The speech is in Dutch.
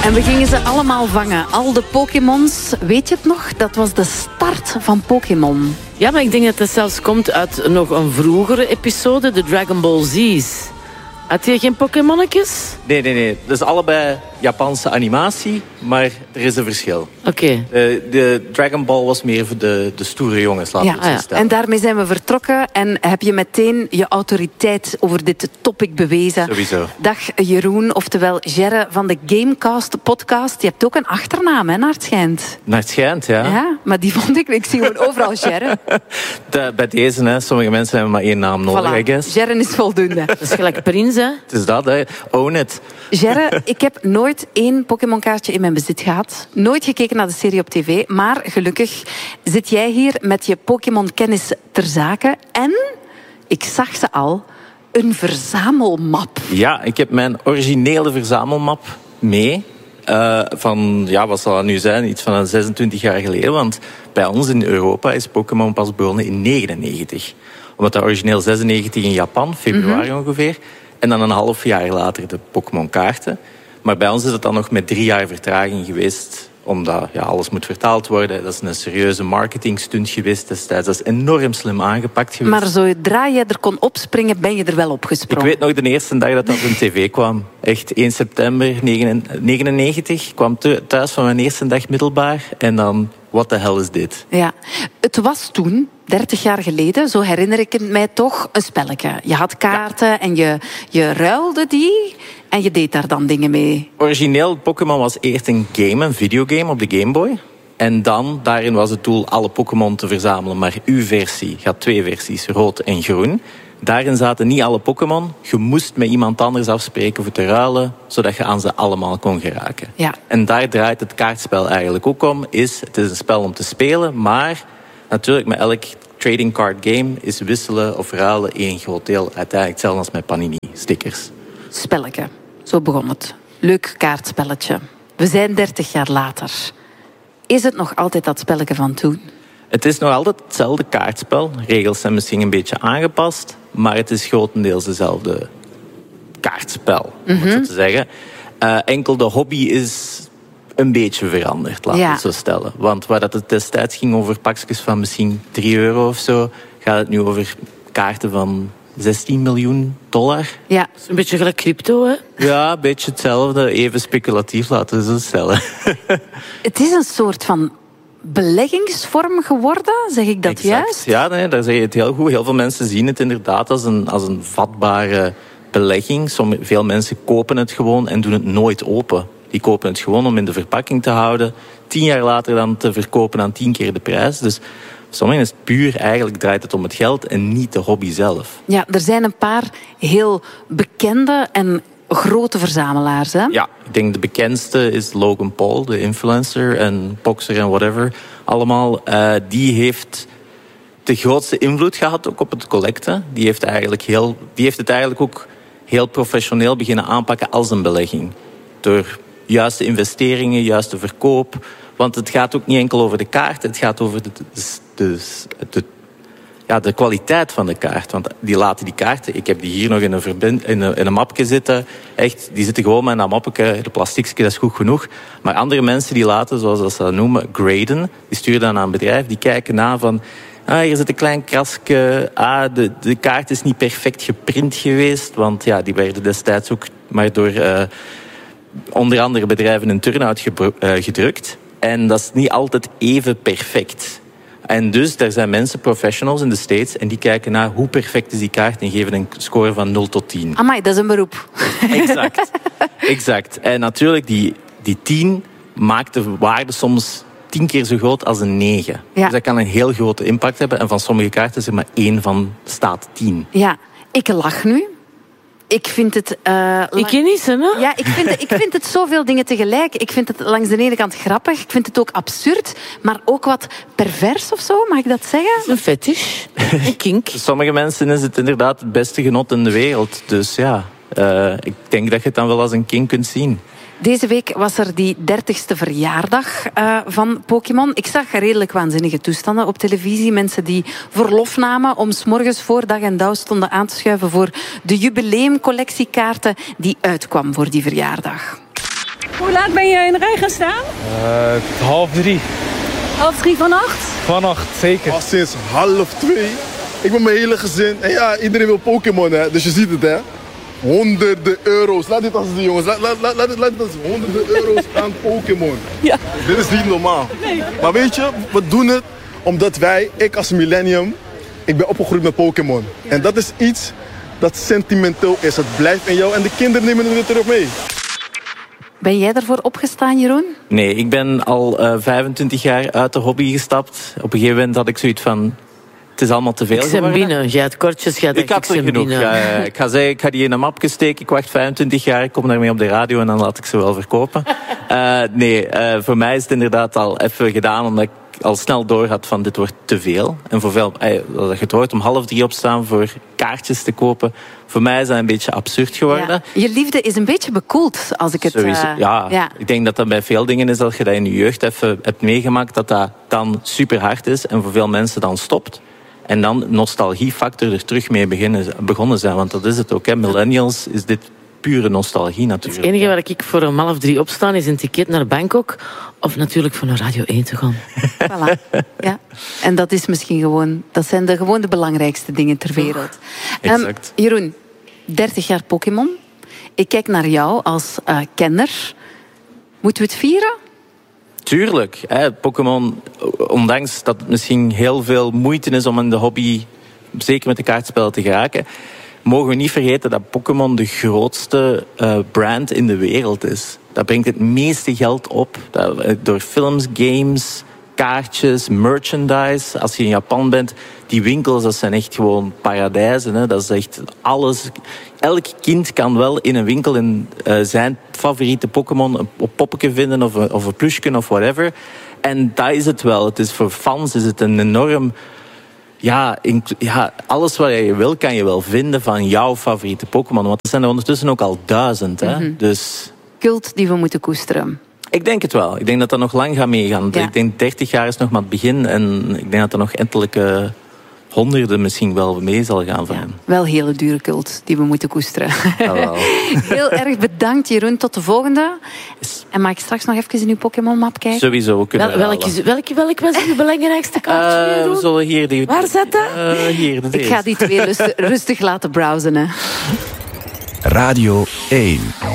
En we gingen ze allemaal vangen. Al de Pokémons, weet je het nog? Dat was de start van Pokémon. Ja, maar ik denk dat het zelfs komt uit nog een vroegere episode, de Dragon Ball Z's. Had je geen Pokémonnetjes? Nee. Dat is allebei Japanse animatie, maar er is een verschil. Oké. De Dragon Ball was meer voor de stoere jongens, laten we het zo stellen. En daarmee zijn we vertrokken en heb je meteen je autoriteit over dit topic bewezen. Sowieso. Dag Jeroen, oftewel Gerre van de Gamecast podcast. Je hebt ook een achternaam, hè, naar het schijnt. Naar het schijnt, ja. Ja, maar die vond ik zie gewoon overal Gerre. Bij deze, hè, sommige mensen hebben maar één naam nodig, I guess. Gerre is voldoende. Dat is gelijk Prins, hè? Het is dat, hè. Own it. Gerre, ik heb nooit 1 Pokémon-kaartje in mijn bezit gehad. Nooit gekeken naar de serie op tv. Maar gelukkig zit jij hier met je Pokémon-kennis ter zake. En, ik zag ze al, een verzamelmap. Ja, ik heb mijn originele verzamelmap mee. Van, wat zal dat nu zijn? Iets van 26 jaar geleden. Want bij ons in Europa is Pokémon pas begonnen in 1999. Omdat dat origineel 96 in Japan, februari ongeveer. En dan een half jaar later de Pokémon-kaarten. Maar bij ons is het dan nog met 3 jaar vertraging geweest. Omdat alles moet vertaald worden. Dat is een serieuze marketingstunt geweest destijds. Dat is enorm slim aangepakt geweest. Maar zodra je er kon opspringen, ben je er wel opgesprongen. Ik weet nog de eerste dag dat op tv kwam. Echt 1 september 1999. Kwam thuis van mijn eerste dag middelbaar. En dan, what the hell is dit? Ja, het was toen, 30 jaar geleden, zo herinner ik het mij toch, een spelletje. Je had kaarten en je ruilde die en je deed daar dan dingen mee. Origineel Pokémon was eerst een game, een videogame op de Game Boy. En dan, daarin was het doel alle Pokémon te verzamelen. Maar uw versie, je had 2 versies, rood en groen. Daarin zaten niet alle Pokémon. Je moest met iemand anders afspreken voor te ruilen, zodat je aan ze allemaal kon geraken. Ja. En daar draait het kaartspel eigenlijk ook om. Het is een spel om te spelen, maar natuurlijk met elk trading card game is wisselen of ruilen één groot deel. Uiteindelijk hetzelfde als met Panini-stickers. Spelletje, zo begon het. Leuk kaartspelletje. We zijn 30 jaar later. Is het nog altijd dat spelletje van toen? Het is nog altijd hetzelfde kaartspel. Regels zijn misschien een beetje aangepast, maar het is grotendeels dezelfde kaartspel, om het zo te zeggen. Enkel de hobby is een beetje veranderd, laten we het zo stellen. Want waar dat het destijds ging over pakjes van misschien €3 of zo, gaat het nu over kaarten van $16 miljoen. Ja. Dat is een beetje gelijk crypto, hè? Ja, een beetje hetzelfde. Even speculatief, laten we zo stellen. Het is een soort van beleggingsvorm geworden, zeg ik dat juist? Ja, nee, daar zeg je het heel goed. Heel veel mensen zien het inderdaad als een vatbare belegging. Veel mensen kopen het gewoon en doen het nooit open. Die kopen het gewoon om in de verpakking te houden. 10 jaar later dan te verkopen aan 10 keer de prijs. Dus voor sommigen is het puur, eigenlijk draait het om het geld en niet de hobby zelf. Ja, er zijn een paar heel bekende en grote verzamelaars, hè? Ja, ik denk de bekendste is Logan Paul, de influencer en boxer en whatever. Allemaal, die heeft de grootste invloed gehad ook op het collecten. Die heeft het eigenlijk ook heel professioneel beginnen aanpakken als een belegging. Door juiste investeringen, juiste verkoop. Want het gaat ook niet enkel over de kaart, het gaat over de kwaliteit van de kaart. Want die laten die kaarten, ik heb die hier nog in een mapje zitten. Echt, die zitten gewoon met een mapje, de plastiekje, dat is goed genoeg. Maar andere mensen die laten, zoals ze dat noemen, graden. Die sturen dan aan een bedrijf, die kijken na van... hier zit een klein krasje. De kaart is niet perfect geprint geweest. Want die werden destijds ook maar door onder andere bedrijven in turnout gedrukt. En dat is niet altijd even perfect. En dus, daar zijn mensen, professionals in de States, en die kijken naar hoe perfect is die kaart en geven een score van 0 tot 10. Amai, dat is een beroep. Exact. En natuurlijk, die 10 maakt de waarde soms 10 keer zo groot als een 9. Ja. Dus dat kan een heel grote impact hebben. En van sommige kaarten is er maar 1 van staat 10. Ja, ik lach nu. Ik vind het... Ik niet, hè? Ja, ik vind het zoveel dingen tegelijk. Ik vind het langs de ene kant grappig. Ik vind het ook absurd. Maar ook wat pervers of zo, mag ik dat zeggen? Een fetish. Een kink. Voor sommige mensen is het inderdaad het beste genot in de wereld. Dus ik denk dat je het dan wel als een kink kunt zien. Deze week was er die 30ste verjaardag van Pokémon. Ik zag redelijk waanzinnige toestanden op televisie. Mensen die verlof namen om 's morgens voor dag en dauw stonden aan te schuiven voor de jubileumcollectiekaarten die uitkwam voor die verjaardag. Hoe laat ben je in de rij gaan staan? 2:30. 2:30 vannacht? Vannacht, zeker. Al sinds 1:30. Ik ben mijn hele gezin. En ja, iedereen wil Pokémon, hè. Dus je ziet het, hè. Honderden euro's. Laat dit als zien, jongens. Laat dit als honderden euro's aan Pokémon. Ja. Dit is niet normaal. Nee. Maar weet je, we doen het omdat ik als millennium, ik ben opgegroeid met Pokémon. Ja. En dat is iets dat sentimenteel is. Het blijft in jou en de kinderen nemen het weer terug mee. Ben jij ervoor opgestaan, Jeroen? Nee, ik ben al 25 jaar uit de hobby gestapt. Op een gegeven moment had ik zoiets van... Het is allemaal te veel geworden. Ik ben binnen. Jij had kortjes, jij Ik had er genoeg. Ik ga zeggen, ik ga die in een mapje steken. Ik wacht 25 jaar, ik kom daarmee op de radio en dan laat ik ze wel verkopen. Voor mij is het inderdaad al even gedaan, omdat ik al snel door had van dit wordt te veel. En voor veel, dat je het hoort, om 2:30 opstaan voor kaartjes te kopen. Voor mij is dat een beetje absurd geworden. Ja. Je liefde is een beetje bekoeld, als ik het... Sowieso, ja. Ik denk dat dat bij veel dingen is, dat je dat in je jeugd even hebt meegemaakt, dat dat dan super hard is en voor veel mensen dan stopt. En dan nostalgiefactor er terug mee begonnen zijn. Want dat is het ook. Hè. Millennials is dit pure nostalgie natuurlijk. Het enige waar ik voor om 2:30 opsta is een ticket naar Bangkok. Of natuurlijk voor naar Radio 1 te gaan. Voilà. Ja. En dat is misschien gewoon... Dat zijn gewoon de belangrijkste dingen ter wereld. Exact. Jeroen, 30 jaar Pokémon. Ik kijk naar jou als kenner. Moeten we het vieren? Tuurlijk. Pokémon, ondanks dat het misschien heel veel moeite is om in de hobby, zeker met de kaartspellen, te geraken, mogen we niet vergeten dat Pokémon de grootste brand in de wereld is. Dat brengt het meeste geld op. Door films, games, kaartjes, merchandise. Als je in Japan bent, die winkels, dat zijn echt gewoon paradijzen. Hè. Dat is echt alles. Elk kind kan wel in een winkel zijn favoriete Pokémon een poppetje vinden of een plushje of whatever. En dat is het wel. Het is voor fans is het een enorm... alles wat je wil, kan je wel vinden van jouw favoriete Pokémon. Want er zijn er ondertussen ook al 1000. Hè? Mm-hmm. Dus... Cult die we moeten koesteren. Ik denk het wel. Ik denk dat dat nog lang gaat meegaan. Ja. Ik denk 30 jaar is nog maar het begin. En ik denk dat er nog enkele honderden misschien wel mee zal gaan van. Ja, wel hele dure cult die we moeten koesteren. Jawel. Heel erg bedankt, Jeroen. Tot de volgende. En mag ik straks nog even in uw Pokémon-map kijken? Sowieso. Welk was uw belangrijkste kaartje, Jeroen? We zullen hier Waar zit dat? Hier, ik ga die twee rustig laten browsen. Hè. Radio 1.